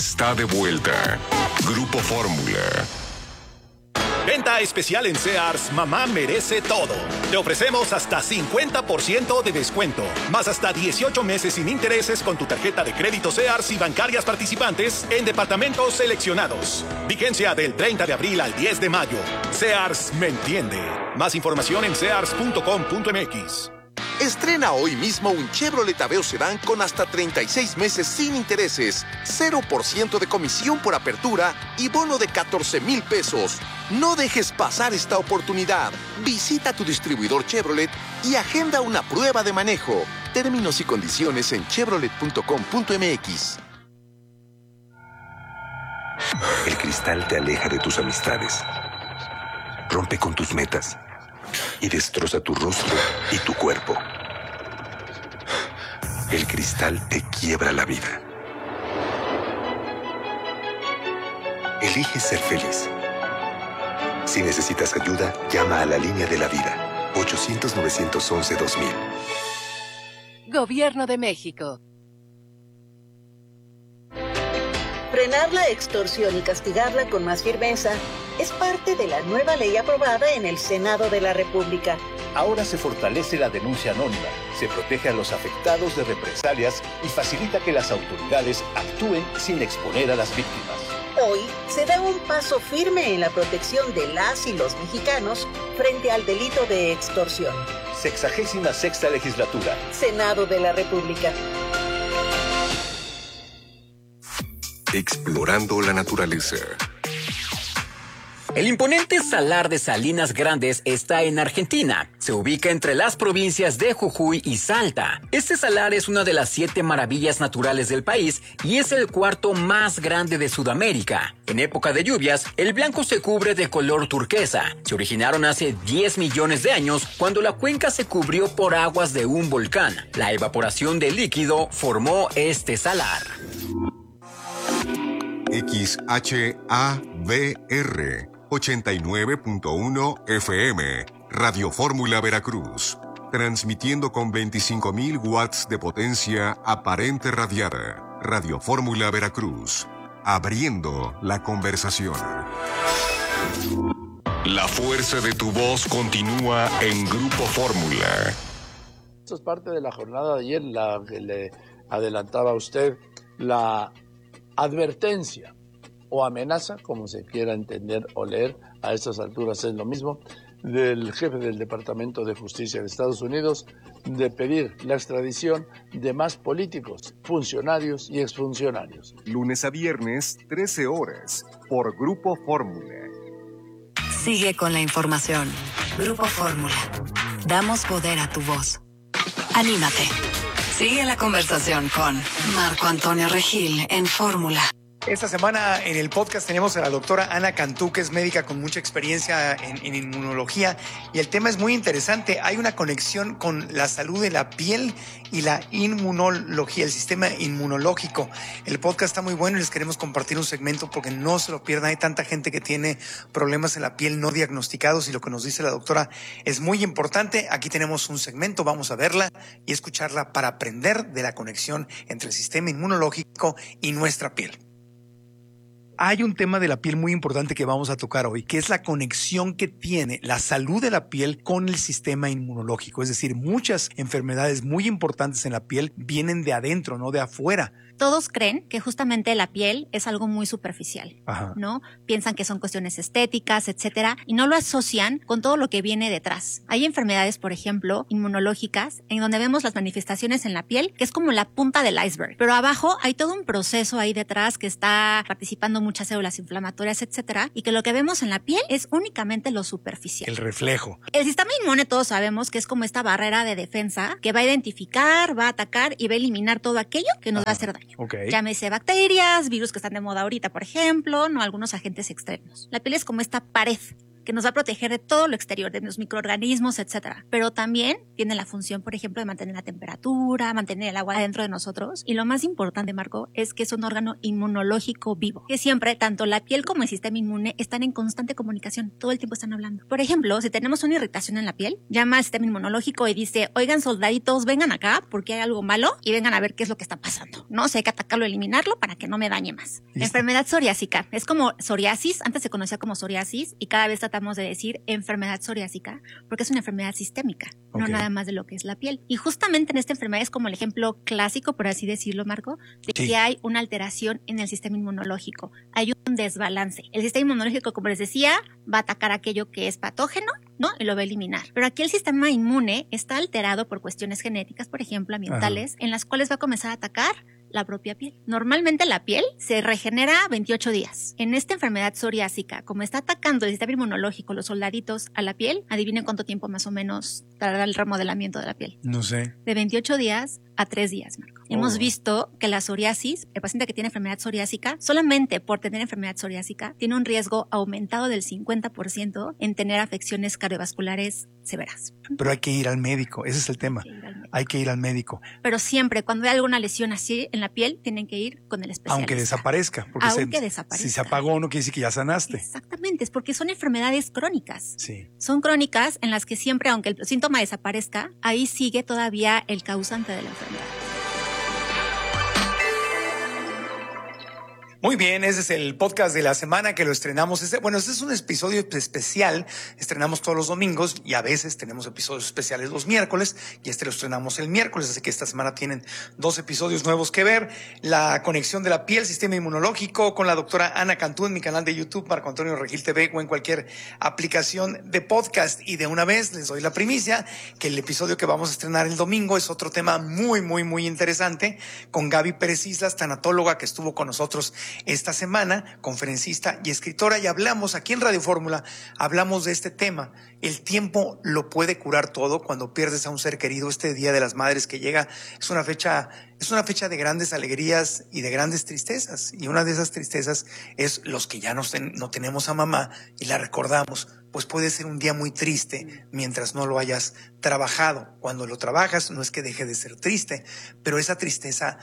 está de vuelta. Grupo Fórmula. Venta especial en Sears, mamá merece todo. Te ofrecemos hasta 50% de descuento, más hasta 18 meses sin intereses con tu tarjeta de crédito Sears y bancarias participantes en departamentos seleccionados. Vigencia del 30 de abril al 10 de mayo. Sears me entiende. Más información en sears.com.mx. Estrena hoy mismo un Chevrolet Aveo Sedán con hasta 36 meses sin intereses, 0% de comisión por apertura y bono de 14,000 pesos. No dejes pasar esta oportunidad. Visita tu distribuidor Chevrolet y agenda una prueba de manejo. Términos y condiciones en chevrolet.com.mx. El cristal te aleja de tus amistades, rompe con tus metas y destroza tu rostro y tu cuerpo. El cristal te quiebra la vida. Elige ser feliz. Si necesitas ayuda, llama a la línea de la vida. 800-911-2000. Gobierno de México. Frenar la extorsión y castigarla con más firmeza es parte de la nueva ley aprobada en el Senado de la República. Ahora se fortalece la denuncia anónima, se protege a los afectados de represalias y facilita que las autoridades actúen sin exponer a las víctimas. Hoy se da un paso firme en la protección de las y los mexicanos frente al delito de extorsión. 66ª legislatura. Senado de la República. Explorando la naturaleza. El imponente Salar de Salinas Grandes está en Argentina. Se ubica entre las provincias de Jujuy y Salta. Este salar es una de las 7 maravillas naturales del país y es el cuarto más grande de Sudamérica. En época de lluvias, el blanco se cubre de color turquesa. Se originaron hace 10 millones de años cuando la cuenca se cubrió por aguas de un volcán. La evaporación del líquido formó este salar. XHABR 89.1 FM, Radio Fórmula Veracruz, transmitiendo con 25,000 watts de potencia aparente radiada. Radio Fórmula Veracruz, abriendo la conversación. La fuerza de tu voz continúa en Grupo Fórmula. Esto es parte de la jornada de ayer, la que le adelantaba a usted, la advertencia o amenaza, como se quiera entender o leer, a estas alturas es lo mismo, del jefe del Departamento de Justicia de Estados Unidos de pedir la extradición de más políticos, funcionarios y exfuncionarios. Lunes a viernes, 13 horas, por Grupo Fórmula. Sigue con la información. Grupo Fórmula. Damos poder a tu voz. Anímate. Sigue la conversación con Marco Antonio Regil en Fórmula. Esta semana en el podcast tenemos a la doctora Ana Cantú, que es médica con mucha experiencia en inmunología, y el tema es muy interesante. Hay una conexión con la salud de la piel y la inmunología, el sistema inmunológico. El podcast está muy bueno y les queremos compartir un segmento porque no se lo pierdan. Hay tanta gente que tiene problemas en la piel no diagnosticados y lo que nos dice la doctora es muy importante. Aquí tenemos un segmento, vamos a verla y escucharla para aprender de la conexión entre el sistema inmunológico y nuestra piel. Hay un tema de la piel muy importante que vamos a tocar hoy, que es la conexión que tiene la salud de la piel con el sistema inmunológico. Es decir, muchas enfermedades muy importantes en la piel vienen de adentro, no de afuera. Todos creen que justamente la piel es algo muy superficial, ¿no? Piensan que son cuestiones estéticas, etcétera, y no lo asocian con todo lo que viene detrás. Hay enfermedades, por ejemplo, inmunológicas, en donde vemos las manifestaciones en la piel, que es como la punta del iceberg. Pero abajo hay todo un proceso ahí detrás que está participando muchas células inflamatorias, etcétera, y que lo que vemos en la piel es únicamente lo superficial. El reflejo. El sistema inmune todos sabemos que es como esta barrera de defensa que va a identificar, va a atacar y va a eliminar todo aquello que nos va a hacer daño. Okay. Llámese bacterias, virus que están de moda ahorita, por ejemplo, no algunos agentes externos. La piel es como esta pared que nos va a proteger de todo lo exterior, de los microorganismos, etcétera. Pero también tiene la función, por ejemplo, de mantener la temperatura, mantener el agua dentro de nosotros. Y lo más importante, Marco, es que es un órgano inmunológico vivo, que siempre, tanto la piel como el sistema inmune están en constante comunicación, todo el tiempo están hablando. Por ejemplo, si tenemos una irritación en la piel, llama al sistema inmunológico y dice, oigan, soldaditos, vengan acá porque hay algo malo y vengan a ver qué es lo que está pasando, ¿no? Si hay que atacarlo, eliminarlo para que no me dañe más. La enfermedad psoriásica es como psoriasis, antes se conocía como psoriasis y cada vez tratamos de decir enfermedad psoriásica porque es una enfermedad sistémica, no nada más de lo que es la piel. Y justamente en esta enfermedad es como el ejemplo clásico, por así decirlo, Marco, de que hay una alteración en el sistema inmunológico. Hay un desbalance. El sistema inmunológico, como les decía, va a atacar aquello que es patógeno, ¿no? Y lo va a eliminar. Pero aquí el sistema inmune está alterado por cuestiones genéticas, por ejemplo, ambientales, en las cuales va a comenzar a atacar la propia piel. Normalmente la piel se regenera 28 días. En esta enfermedad psoriásica, como está atacando el sistema inmunológico, los soldaditos a la piel, adivinen cuánto tiempo más o menos tarda el remodelamiento de la piel. No sé. De 28 días a 3 días, Marco. Hemos visto que la psoriasis, el paciente que tiene enfermedad psoriásica, solamente por tener enfermedad psoriásica, tiene un riesgo aumentado del 50% en tener afecciones cardiovasculares severas. Pero hay que ir al médico, ese es el tema. Hay que ir al médico. Pero siempre, cuando hay alguna lesión así en la piel, tienen que ir con el especialista. Aunque desaparezca. Porque si se apagó, no quiere decir que ya sanaste. Exactamente, es porque son enfermedades crónicas. Sí. Son crónicas en las que siempre, aunque el síntoma desaparezca, ahí sigue todavía el causante de la enfermedad. Muy bien, ese es el podcast de la semana que lo estrenamos. Este es un episodio especial. Estrenamos todos los domingos y a veces tenemos episodios especiales los miércoles y lo estrenamos el miércoles. Así que esta semana tienen 2 episodios nuevos que ver. La conexión de la piel, sistema inmunológico con la doctora Ana Cantú en mi canal de YouTube, Marco Antonio Regil TV o en cualquier aplicación de podcast. Y de una vez les doy la primicia que el episodio que vamos a estrenar el domingo es otro tema muy, muy, muy interesante con Gaby Pérez Islas, tanatóloga que estuvo con nosotros esta semana, conferencista y escritora, y hablamos aquí en Radio Fórmula, hablamos de este tema. El tiempo lo puede curar todo cuando pierdes a un ser querido. Este Día de las Madres que llega es una fecha de grandes alegrías y de grandes tristezas. Y una de esas tristezas es los que ya no tenemos a mamá y la recordamos. Pues puede ser un día muy triste mientras no lo hayas trabajado. Cuando lo trabajas no es que deje de ser triste, pero esa tristeza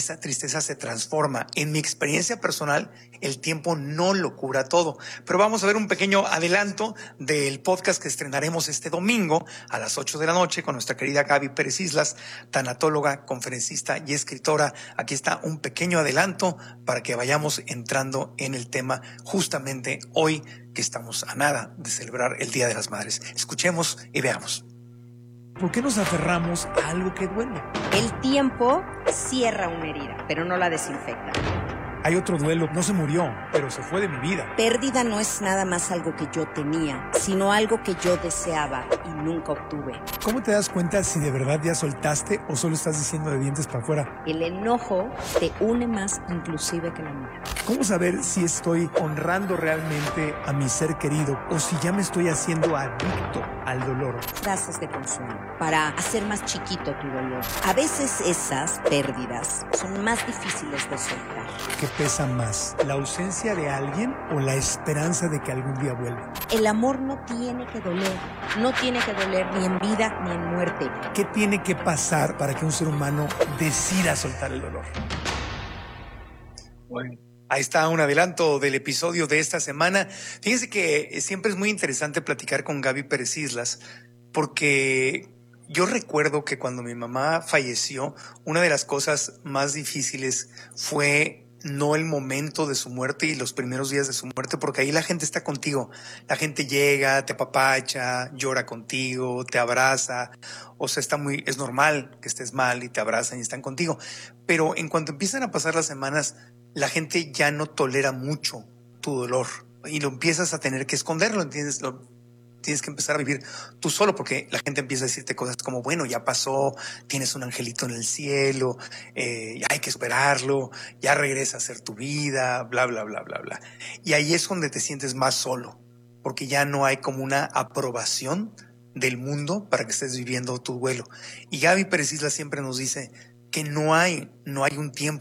se transforma. En mi experiencia personal, el tiempo no lo cura todo. Pero vamos a ver un pequeño adelanto del podcast que estrenaremos este domingo a las 8 de la noche con nuestra querida Gaby Pérez Islas, tanatóloga, conferencista y escritora. Aquí está un pequeño adelanto para que vayamos entrando en el tema justamente hoy que estamos a nada de celebrar el Día de las Madres. Escuchemos y veamos. ¿Por qué nos aferramos a algo que duele? El tiempo cierra una herida, pero no la desinfecta. Hay otro duelo, no se murió, pero se fue de mi vida. Pérdida no es nada más algo que yo tenía, sino algo que yo deseaba y nunca obtuve. ¿Cómo te das cuenta si de verdad ya soltaste o solo estás diciendo de dientes para afuera? El enojo te une más inclusive que la muerte. ¿Cómo saber si estoy honrando realmente a mi ser querido o si ya me estoy haciendo adicto al dolor? Frases de consuelo para hacer más chiquito tu dolor. A veces esas pérdidas son más difíciles de soltar. ¿Qué pesa más, la ausencia de alguien o la esperanza de que algún día vuelva? El amor no tiene que doler. No tiene que doler ni en vida ni en muerte. ¿Qué tiene que pasar para que un ser humano decida soltar el dolor? Bueno, ahí está un adelanto del episodio de esta semana. Fíjense que siempre es muy interesante platicar con Gaby Pérez Islas porque yo recuerdo que cuando mi mamá falleció, una de las cosas más difíciles fue no el momento de su muerte y los primeros días de su muerte, porque ahí la gente está contigo. La gente llega, te apapacha, llora contigo, te abraza. O sea, es normal que estés mal y te abrazan y están contigo. Pero en cuanto empiezan a pasar las semanas, la gente ya no tolera mucho tu dolor y lo empiezas a tener que esconderlo, ¿entiendes? Tienes que empezar a vivir tú solo porque la gente empieza a decirte cosas como, bueno, ya pasó, tienes un angelito en el cielo, ya hay que esperarlo, ya regresa a ser tu vida, bla, bla, bla, bla, bla. Y ahí es donde te sientes más solo, porque ya no hay como una aprobación del mundo para que estés viviendo tu duelo. Y Gaby Pérez Islas siempre nos dice que no hay un tiempo